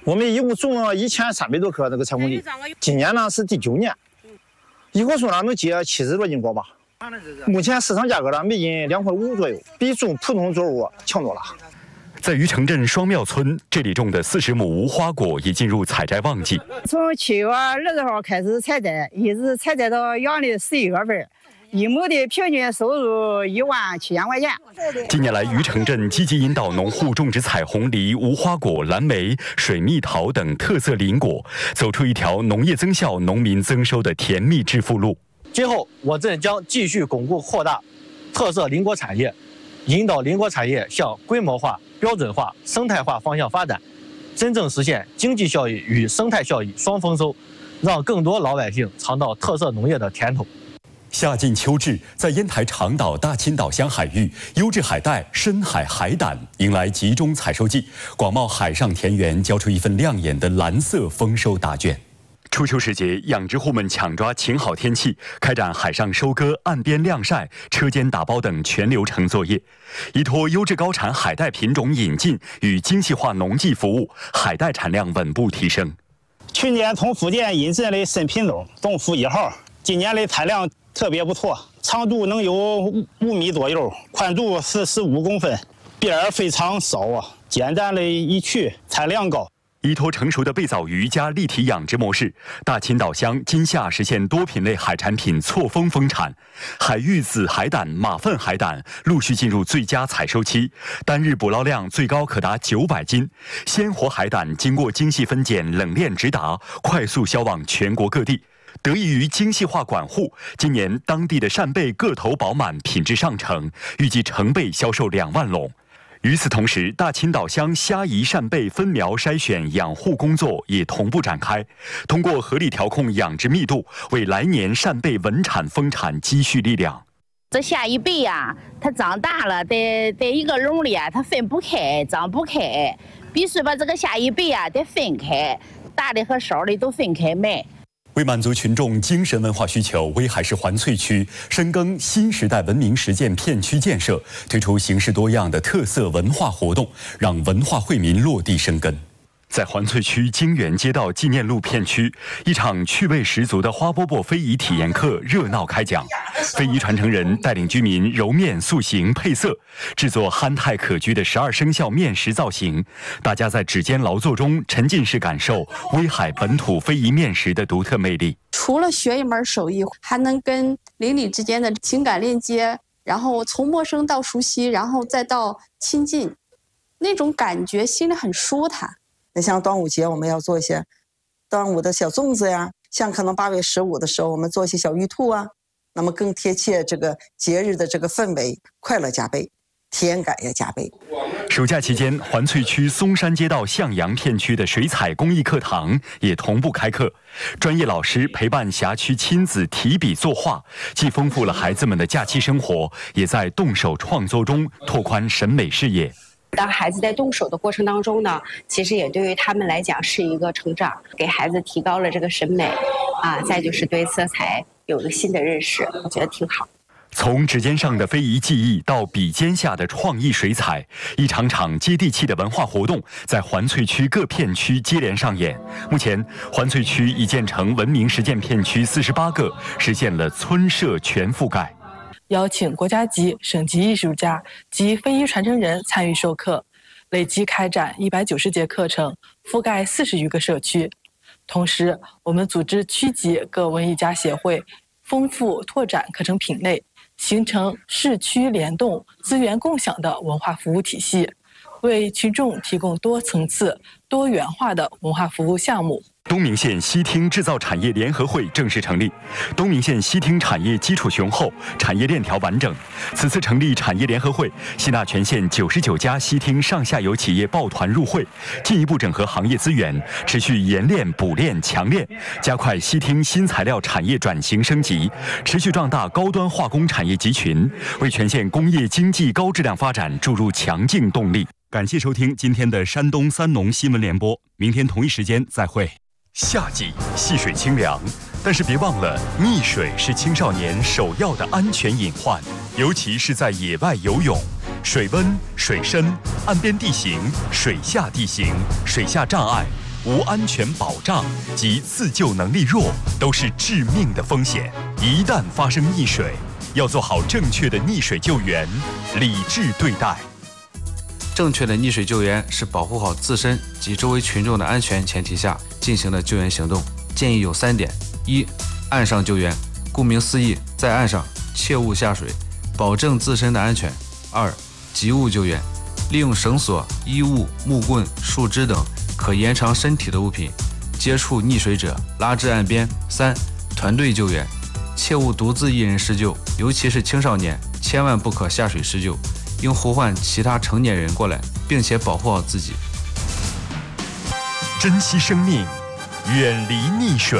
我们一共种了一千三百多棵这个彩虹梨，今年呢是第九年，一棵树呢能结七十多斤果吧。目前市场价格呢每斤两块五左右，比种普通作物强多了。 在余城镇双庙村，这里种的四十亩无花果已进入采摘旺季。 从七月二十号开始采摘，一直采摘到阳历十一月份。一亩的平均收入一万七千块钱。 近年来，余城镇积极引导农户种植彩虹梨、无花果、蓝莓、水蜜桃等特色林果，走出一条农业增效、农民增收的甜蜜致富路。 今后，我镇将继续巩固扩大特色林果产业，引导林果产业向规模化、标准化、生态化方向发展，真正实现经济效益与生态效益双丰收，让更多老百姓尝到特色农业的甜头。 夏尽秋至，在烟台长岛大青岛乡海域，优质海带、深海海胆迎来集中采收季，广袤海上田园交出一份亮眼的蓝色丰收答卷。初秋时节，养殖户们抢抓晴好天气，开展海上收割、岸边晾晒、车间打包等全流程作业，依托优质高产海带品种引进与精细化农技服务，海带产量稳步提升。 去年从福建引进的新品种东福一号，今年的产量特别不错，长度能有五米左右，宽度是十五公分，边儿非常少啊，简单的一取，产量高。 依托成熟的贝藻鱼加立体养殖模式，大青岛乡今夏实现多品类海产品错峰丰产，海域紫海胆、马粪海胆陆续进入最佳采收期，单日捕捞量最高可达九百斤。鲜活海胆经过精细分拣、冷链直达，快速销往全国各地。得益于精细化管护，今年当地的扇贝个头饱满，品质上乘，预计成贝销售两万笼。与此同时，大青岛乡虾夷扇贝分苗筛选养护工作也同步展开，通过合理调控养殖密度，为来年扇贝稳产丰产积蓄力量。 这虾夷贝呀，它长大了，在在一个笼里啊，它分不开，长不开，必须把这个虾夷贝啊得分开，大的和少的都分开卖。 为满足群众精神文化需求，威海市环翠区深耕新时代文明实践片区建设，推出形式多样的特色文化活动，让文化惠民落地生根。在环翠区金源街道纪念路片区，一场趣味十足的花饽饽非遗体验课热闹开讲。非遗传承人带领居民揉面塑形配色，制作憨态可掬的十二生肖面食造型。大家在指尖劳作中沉浸式感受威海本土非遗面食的独特魅力。 除了学一门手艺，还能跟邻里之间的情感链接，然后从陌生到熟悉，然后再到亲近，那种感觉心里很舒坦。 那像端午节，我们要做一些端午的小粽子呀，像可能八月十五的时候，我们做一些小玉兔啊，那么更贴切这个节日的这个氛围，快乐加倍，体验感也加倍。 暑假期间，环翠区松山街道向阳片区的水彩工艺课堂也同步开课，专业老师陪伴辖区亲子提笔作画，既丰富了孩子们的假期生活，也在动手创作中拓宽审美视野。 当孩子在动手的过程当中呢，其实也对于他们来讲是一个成长，给孩子提高了这个审美啊，再就是对色彩有了新的认识，我觉得挺好。 从指尖上的非遗技艺到笔尖下的创意水彩，一场场接地气的文化活动在环翠区各片区接连上演。目前，环翠区已建成文明实践片区四十八个，实现了村社全覆盖。 邀请国家级、省级艺术家及非遗传承人参与授课，累计开展一百九十节课程，覆盖四十余个社区。同时，我们组织区级各文艺家协会，丰富拓展课程品类，形成市区联动、资源共享的文化服务体系，为群众提供多层次、多元化的文化服务项目。 东明县西厅制造产业联合会正式成立。东明县西厅产业基础雄厚，产业链条完整。此次成立产业联合会，吸纳全县九十九家西厅上下游企业抱团入会，进一步整合行业资源，持续研炼、补炼、强炼，加快西厅新材料产业转型升级，持续壮大高端化工产业集群，为全县工业经济高质量发展注入强劲动力。感谢收听今天的山东三农新闻联播，明天同一时间再会。夏季戏水清凉，但是别忘了，溺水是青少年首要的安全隐患，尤其是在野外游泳。水温、水深、岸边地形、水下地形、水下障碍， 无安全保障及自救能力弱，都是致命的风险。一旦发生溺水，要做好正确的溺水救援，理智对待。 正确的溺水救援是保护好自身及周围群众的安全前提下进行的救援行动。建议有三点：一、岸上救援，顾名思义，在岸上切勿下水，保证自身的安全。二、急物救援，利用绳索、衣物、木棍、树枝等可延长身体的物品，接触溺水者拉至岸边。三、团队救援，切勿独自一人施救，尤其是青少年，千万不可下水施救，应呼唤其他成年人过来，并且保护好自己。 珍惜生命，远离溺水。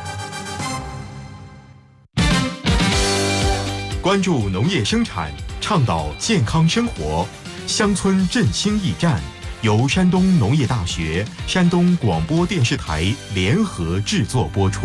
关注农业生产，倡导健康生活。乡村振兴驿站由山东农业大学、山东广播电视台联合制作播出。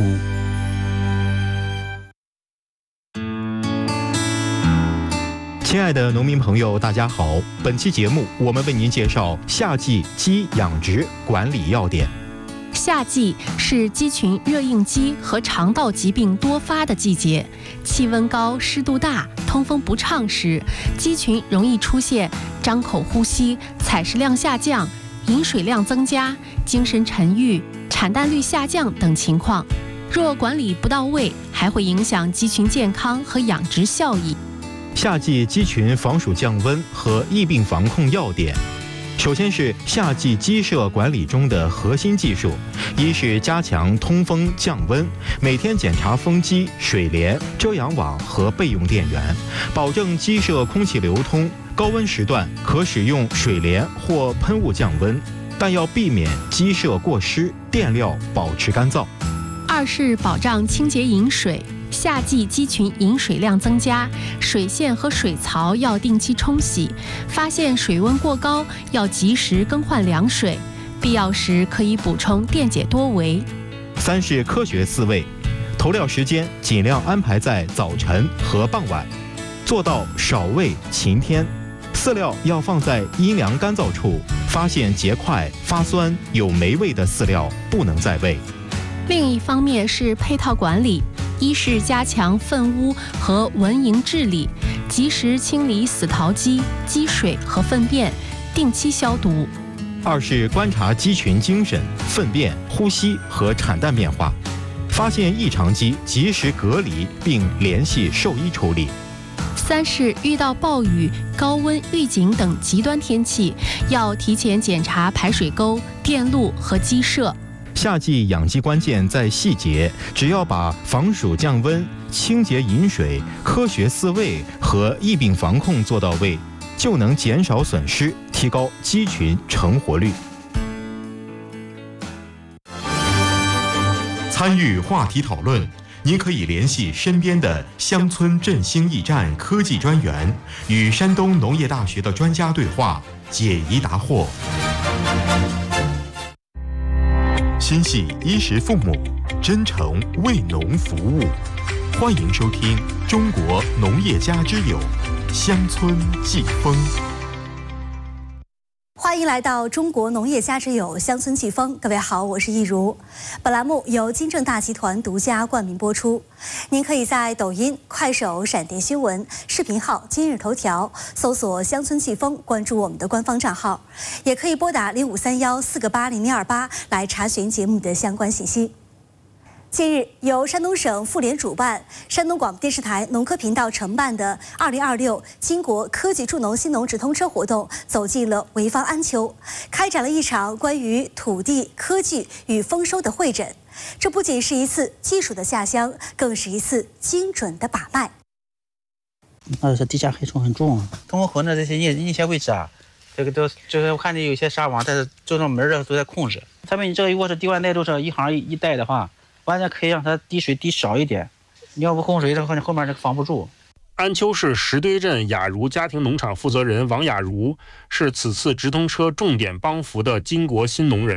亲爱的农民朋友，大家好！本期节目我们为您介绍夏季鸡养殖管理要点。 夏季是鸡群热应激和肠道疾病多发的季节，气温高、湿度大、通风不畅时，鸡群容易出现张口呼吸、采食量下降、饮水量增加、精神沉郁、产蛋率下降等情况。若管理不到位，还会影响鸡群健康和养殖效益。 夏季鸡群防暑降温和疫病防控要点。首先是夏季鸡舍管理中的核心技术，一是加强通风降温，每天检查风机、水帘、遮阳网和备用电源，保证鸡舍空气流通。高温时段可使用水帘或喷雾降温，但要避免鸡舍过湿，垫料保持干燥。 二是保障清洁饮水。夏季鸡群饮水量增加，水线和水槽要定期冲洗，发现水温过高要及时更换凉水，必要时可以补充电解多维。 三是科学饲喂，投料时间尽量安排在早晨和傍晚，做到少喂勤添。饲料要放在阴凉干燥处，发现结块、发酸、有霉味的饲料不能再喂。 另一方面是配套管理。一是加强粪污和蚊蝇治理，及时清理死陶鸡、积水和粪便，定期消毒。 二是观察鸡群精神、粪便、呼吸和产蛋变化，发现异常鸡及时隔离并联系兽医处理。 三是遇到暴雨、高温、预警等极端天气，要提前检查排水沟、电路和鸡舍。 夏季养鸡关键在细节，只要把防暑降温、清洁饮水、科学饲喂和疫病防控做到位，就能减少损失，提高鸡群成活率。参与话题讨论，您可以联系身边的乡村振兴驿站科技专员，与山东农业大学的专家对话，解疑答惑。心系衣食父母，真诚为农服务。欢迎收听《中国农业家之友》乡村季风。 欢迎来到中国农业家之友乡村季风，各位好，我是易如。本栏目由金正大集团独家冠名播出。您可以在抖音、快手、闪电新闻、视频号、今日头条搜索乡村季风，关注我们的官方账号，也可以拨打零五三幺四个八零零二八来查询节目的相关信息。近日，由山东省妇联主办、山东广播电视台农科频道承办的二零二六金国科技助农新农直通车活动走进了潍坊安丘，开展了一场关于土地、科技与丰收的会诊。这不仅是一次技术的下乡，更是一次精准的把脉。 那是地下黑虫很重，通过河呢这些一一些位置啊，这个都就是我看见有些纱网，但是这种门儿都在控制。他们你这个如果是地外带路上一行一带的话，完全可以让它滴水滴少一点，你要不控水的话，你后面这个防不住。 安丘市石堆镇雅茹家庭农场负责人王雅茹是此次直通车重点帮扶的金国新农人。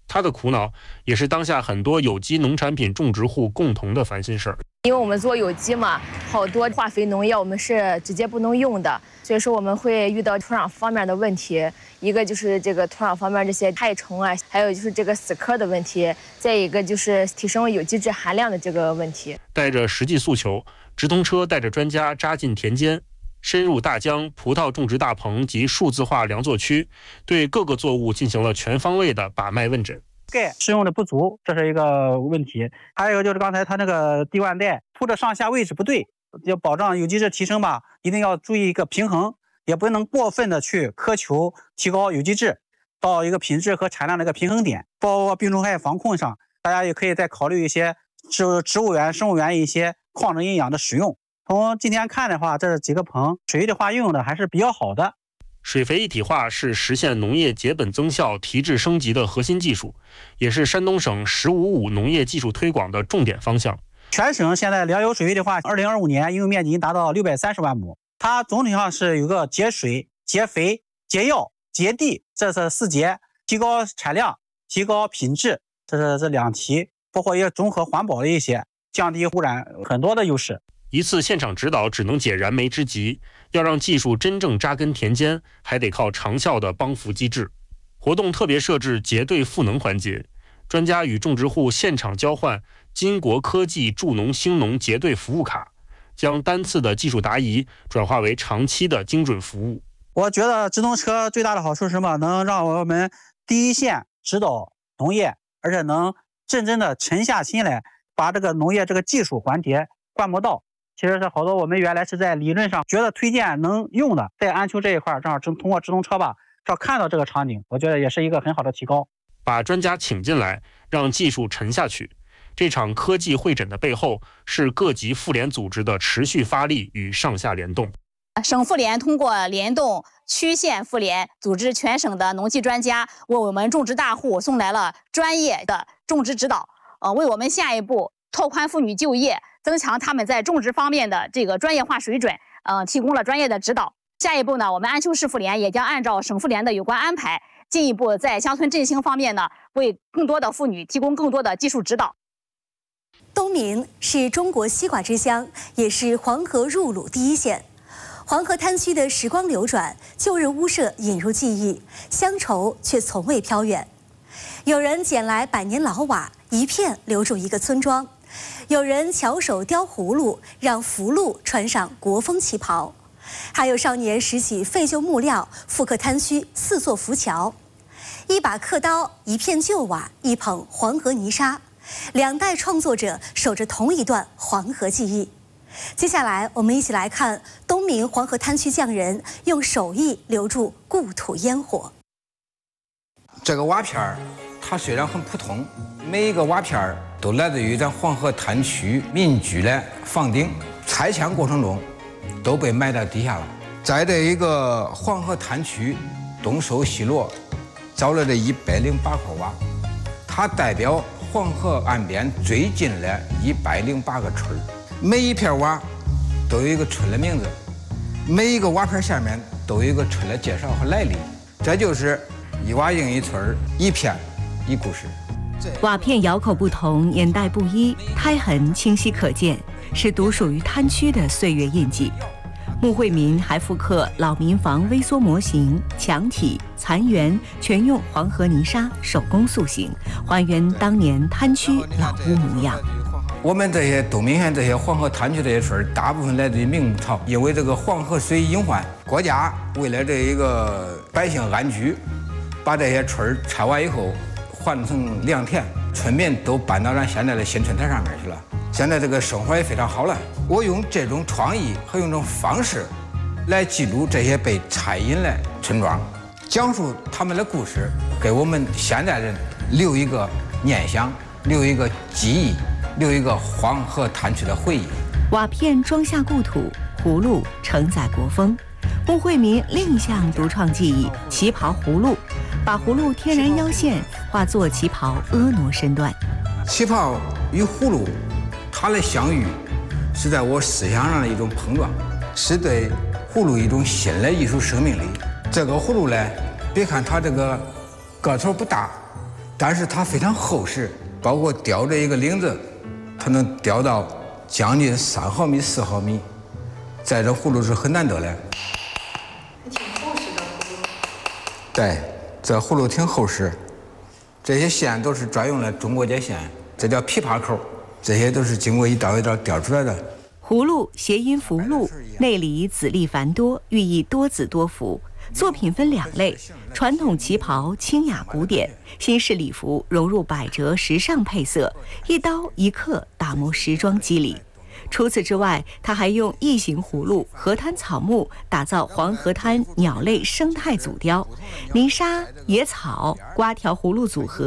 他的苦恼也是当下很多有机农产品种植户共同的烦心事儿。 因为我们做有机嘛，好多化肥农药我们是直接不能用的，所以说我们会遇到土壤方面的问题。一个就是这个土壤方面这些害虫啊，还有就是这个死壳的问题，再一个就是提升有机质含量的这个问题。 带着实际诉求，直通车带着专家扎进田间，深入大疆葡萄种植大棚及数字化粮作区，对各个作物进行了全方位的把脉问诊。 钙使用的不足，这是一个问题。还有一个就是刚才它那个地腕带铺的上下位置不对，要保障有机质提升吧，一定要注意一个平衡，也不能过分的去苛求提高有机质到一个品质和产量的一个平衡点。包括病虫害防控上，大家也可以再考虑一些植植物园、生物园一些矿质营养的使用。从今天看的话，这几个棚水的话运用的还是比较好的。 水肥一体化是实现农业节本增效、提质升级的核心技术，也是山东省“十五五”农业技术推广的重点方向。 全省现在粮油水肥的话，二零二五年应用面积已经达到六百三十万亩。它总体上是有个节水、节肥、节药、节地，这是四节，提高产量、提高品质，这是这两题，包括也综合环保的一些，降低污染很多的优势。 一次现场指导只能解燃眉之急，要让技术真正扎根田间，还得靠长效的帮扶机制。活动特别设置结对赋能环节，专家与种植户现场交换金国科技助农兴农结对服务卡，将单次的技术答疑转化为长期的精准服务。 我觉得直通车最大的好处是什么？能让我们第一线指导农业，而且能真正的沉下心来，把这个农业这个技术环节观摩到。其实是好多我们原来是在理论上觉得推荐能用的，在安丘这一块正好通过直通车吧，要看到这个场景，我觉得也是一个很好的提高。 把专家请进来，让技术沉下去。这场科技会诊的背后，是各级妇联组织的持续发力与上下联动。 省妇联通过联动区县妇联，组织全省的农技专家，为我们种植大户送来了专业的种植指导，呃，为我们下一步拓宽妇女就业，增强他们在种植方面的这个专业化水准，呃，提供了专业的指导。下一步呢，我们安丘市妇联也将按照省妇联的有关安排，进一步在乡村振兴方面呢，为更多的妇女提供更多的技术指导。 东明是中国西瓜之乡，也是黄河入鲁第一县。黄河滩区的时光流转，旧日屋舍引入记忆，乡愁却从未飘远。有人捡来百年老瓦，一片留住一个村庄；有人巧手雕葫芦，让福禄穿上国风旗袍；还有少年拾起废旧木料，复刻滩区四座浮桥。一把刻刀，一片旧瓦，一捧黄河泥沙，两代创作者守着同一段黄河记忆。接下来，我们一起来看东明黄河滩区匠人用手艺留住故土烟火。 这个瓦片儿，它虽然很普通，每一个瓦片儿都来自于咱黄河滩区民居的房顶，拆迁过程中都被埋到底下了。在这一个黄河滩区东收西泸造了这一百零八块瓦，它代表黄河岸边最近的一百零八个村儿。每一片瓦都有一个村的名字，每一个瓦片下面都有一个村的介绍和来历。这就是一瓦应一村，一片一故事。 瓦片窑口不同，年代不一，胎痕清晰可见，是独属于滩区的岁月印记。穆惠民还复刻老民房微缩模型、墙体、残垣，全用黄河泥沙手工塑形，还原当年滩区老屋模样。 我们这些东明县这些黄河滩区这些村，大部分来自于明朝，因为这个黄河水隐患，国家为了这一个百姓安居，把这些村拆完以后换成良田，村民都搬到咱现在的新村台上面去了。现在这个生活也非常好了。我用这种创意和用这种方式来记录这些被拆隐的村庄，讲述他们的故事，给我们现代人留一个念想，留一个记忆，留一个黄河滩区的回忆。 瓦片装下故土，葫芦承载国风。穆惠民另一项独创技艺——旗袍葫芦，把葫芦天然腰线化作旗袍，婀娜身段。 旗袍与葫芦，它的相遇是在我思想上的一种碰撞，是对葫芦一种新的艺术生命力。这个葫芦呢，别看它这个个头不大， 但是它非常厚实，包括吊着一个领子，它能吊到将近三毫米、四毫米，在这葫芦是很难得的。 挺厚实的葫芦。 对，这葫芦挺厚实。这些线都是专用的中国结线，这叫琵琶扣，这些都是经过一道一道雕出来的。 葫芦谐音福禄，内里籽粒繁多，寓意多子多福。作品分两类，传统旗袍清雅古典，新式礼服融入百褶时尚配色，一刀一刻打磨时装肌理。除此之外，他还用异形葫芦、河滩草木打造黄河滩鸟类生态组雕，泥沙、野草、瓜条葫芦组合。